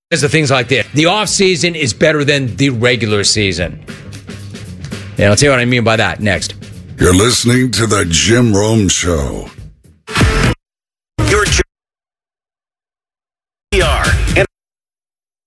because of things like this. The off season is better than the regular season. And I'll tell you what I mean by that next. You're listening to the Jim Rome Show. Your